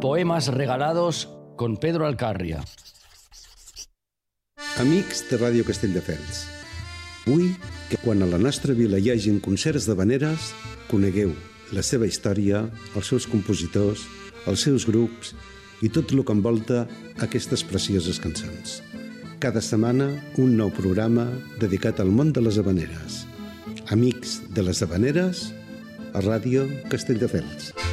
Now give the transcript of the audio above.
Poemas regalados con Pedro Alcarria. Amics de Ràdio Castelldefels, vull que quan a la nostra vila hi hagin concerts d'havaneres, conegueu la seva història, els seus compositors, els seus grups i tot el que envolta aquestes precioses cançons. Cada setmana un nou programa dedicat al món de les havaneres. Amics de les havaneres a Ràdio Castelldefels.